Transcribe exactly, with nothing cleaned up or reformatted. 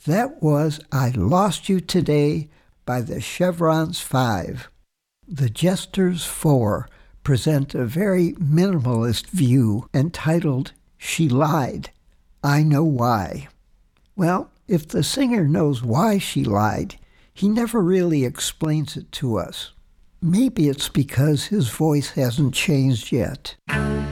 That was I Lost You Today by the Chevrons Five. The Jesters Four present a very minimalist view entitled She Lied, I Know Why. Well, if the singer knows why she lied, he never really explains it to us. Maybe it's because his voice hasn't changed yet.